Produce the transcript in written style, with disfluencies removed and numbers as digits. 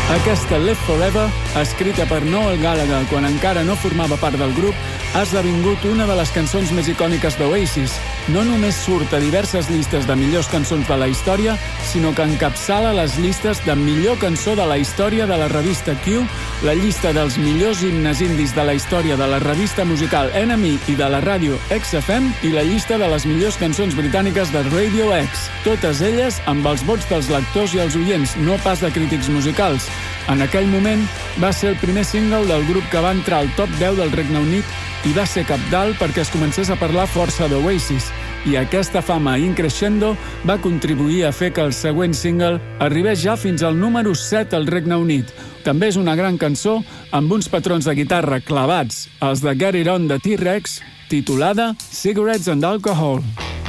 Aquesta Live Forever, escrita per Noel Gallagher quan encara no formava part del grup, ha esdevingut una de les cançons més icòniques d'Oasis. No només surt a diverses llistes de millors cançons de la història, sinó que encapçala les llistes de millor cançó de la història de la revista Q, la llista dels millors himnes indis de la història de la revista musical NME i de la ràdio XFM i la llista de les millors cançons britàniques de Radio X. Totes elles amb els vots dels lectors i els oients, no pas de crítics musicals. En aquell moment va ser el primer single del grup que va entrar al top 10 del Regne Unit i va ser cabdal perquè es comencés a parlar força d'Oasis. I aquesta fama increixendo va contribuir a fer que el següent single arribés ja fins al número 7 al Regne Unit. També és una gran cançó amb uns patrons de guitarra clavats, els de Get It On de T-Rex, titulada Cigarettes and Alcohol.